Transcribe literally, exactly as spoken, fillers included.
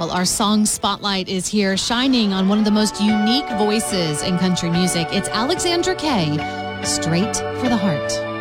Well, our song spotlight is here, shining on one of the most unique voices in country music. It's Alexandra Kay, Straight for the Heart.